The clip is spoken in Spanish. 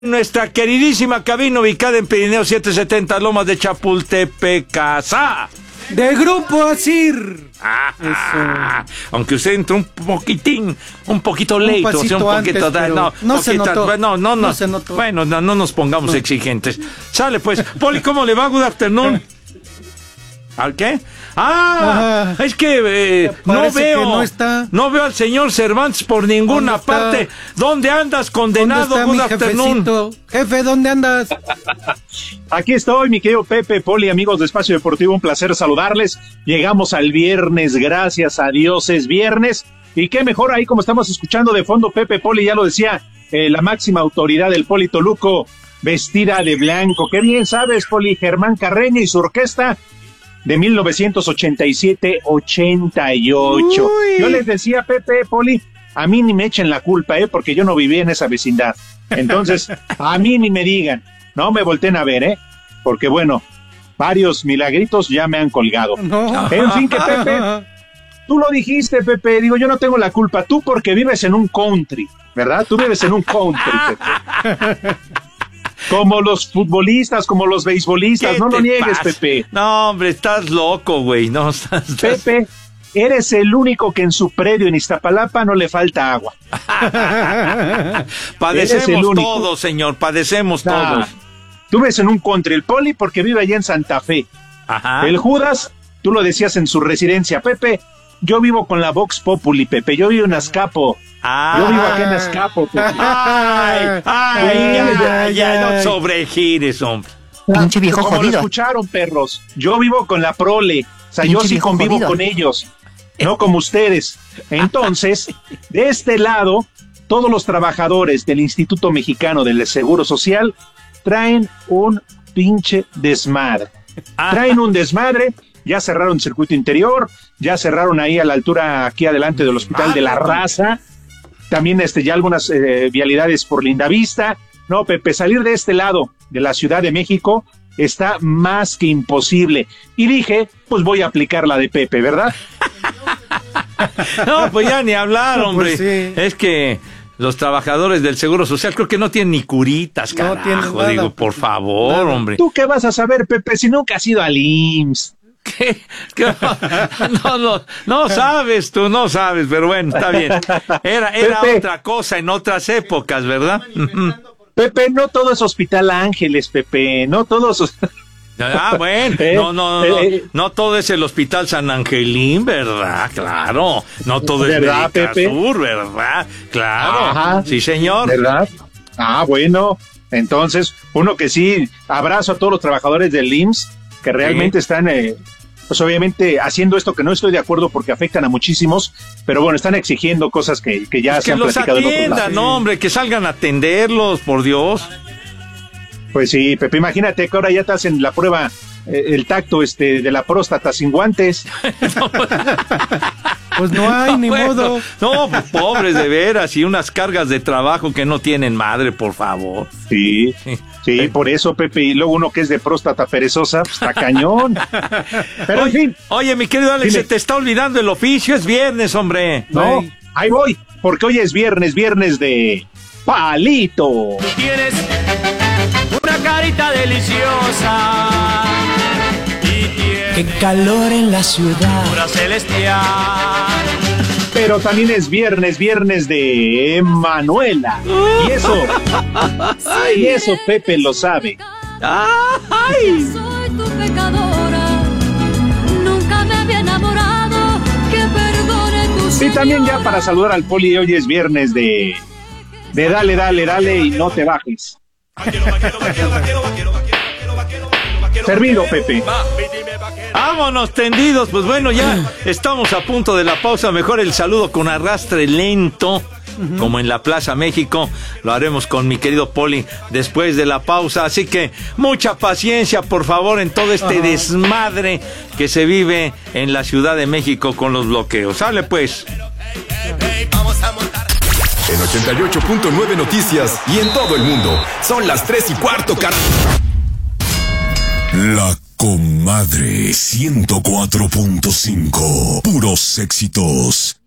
Nuestra queridísima cabina ubicada en Pirineo 770, Lomas de Chapultepec, casa de Grupo Asir. Aunque usted entró un poquito late, o sea, un poquito antes, no se notó. Bueno, no nos pongamos exigentes. Sale pues, Poli, ¿cómo le va? Good afternoon. ¿Al qué? Es que no veo al señor Cervantes por ninguna parte. ¿Dónde andas, condenado? Good afternoon. Jefe, ¿dónde andas? Aquí estoy, mi querido Pepe, Poli, amigos de Espacio Deportivo, un placer saludarles. Llegamos al viernes, gracias a Dios es viernes. Y qué mejor ahí, como estamos escuchando de fondo, Pepe, Poli, ya lo decía, la máxima autoridad del Poli Toluco, vestida de blanco. Qué bien sabes, Poli, Germán Carreño y su orquesta de 1987-88. Yo les decía, Pepe, Poli, a mí ni me echen la culpa, porque yo no vivía en esa vecindad. Entonces, a mí ni me digan, no me volteen a ver, porque bueno, varios milagritos ya me han colgado. No. En fin, que Pepe, tú lo dijiste, Pepe, digo, yo no tengo la culpa, tú porque vives en un country, ¿verdad? Tú vives en un country, Pepe. Como los futbolistas, como los beisbolistas, no lo niegues, pasa? Pepe. No, hombre, estás loco, güey. No, Pepe, eres el único que en su predio en Iztapalapa no le falta agua. Padecemos todos, señor, padecemos todos. Tú ves en un country, el Poli porque vive allá en Santa Fe. Ajá. El Judas, tú lo decías en su residencia. Pepe, yo vivo con la Vox Populi, Pepe, yo vivo en Azcapo. Yo vivo aquí en Azcapo, Pepe. Ya no sobregires, hombre. Pinche viejo como jodido. Lo escucharon, perros. Yo vivo con la prole. O sea, yo sí convivo con ellos. No como ustedes. Entonces, de este lado, todos los trabajadores del Instituto Mexicano del Seguro Social traen un pinche desmadre. Traen un desmadre. Ya cerraron el circuito interior, ya cerraron ahí a la altura, aquí adelante del Hospital de la Raza. También ya algunas vialidades por Lindavista. No, Pepe, salir de este lado de la Ciudad de México está más que imposible. Y dije, pues voy a aplicar la de Pepe, ¿verdad? No, pues ya ni hablar, hombre. Pues sí. Es que los trabajadores del Seguro Social creo que no tienen ni curitas, carajo. No tienen nada. Digo, por favor, hombre. ¿Tú qué vas a saber, Pepe, si nunca has ido al IMSS? ¿Qué? No sabes, tú no sabes, pero bueno, está bien. Era Pepe, otra cosa en otras épocas, ¿verdad? Pepe, no todo es Hospital Ángeles, Pepe, no todos. Bueno, no todo es el Hospital San Angelín, ¿verdad? Claro, no todo es Medicasur, ¿verdad? Claro, ajá. Sí, señor. ¿Verdad? Bueno, entonces, uno que sí, abrazo a todos los trabajadores del IMSS, que realmente están, pues obviamente, haciendo esto que no estoy de acuerdo porque afectan a muchísimos, pero bueno, están exigiendo cosas que ya pues se han platicado en otros lados. Que los atiendan, hombre, que salgan a atenderlos, por Dios. Pues sí, Pepe, imagínate que ahora ya te hacen la prueba, el tacto de la próstata sin guantes. Pues no hay, ni modo. No, pobres de veras, y unas cargas de trabajo que no tienen madre, por favor. Sí, por eso, Pepe, y luego uno que es de próstata perezosa, pues está cañón. Pero en fin. Oye, mi querido Alex, dime. Se te está olvidando el oficio, es viernes, hombre. No, ahí voy, porque hoy es viernes de Palito. Tienes una carita deliciosa y tienes Qué calor en la ciudad. pura celestial. Pero también es viernes de Manuela. Y eso Pepe lo sabe. ¡Ay! Soy tu pecadora, nunca me había enamorado, que perdone tu Y también ya para saludar al Poli, hoy es viernes de dale y no te bajes. Servido, Pepe. Vámonos tendidos, pues bueno, ya estamos a punto de la pausa. Mejor el saludo con arrastre lento, como en la Plaza México. Lo haremos con mi querido Poli después de la pausa. Así que mucha paciencia, por favor, en todo este desmadre que se vive en la Ciudad de México con los bloqueos. Sale pues. En 88.9 Noticias y en todo el mundo. Son las 3:15, La Comadre 104.5. Puros éxitos.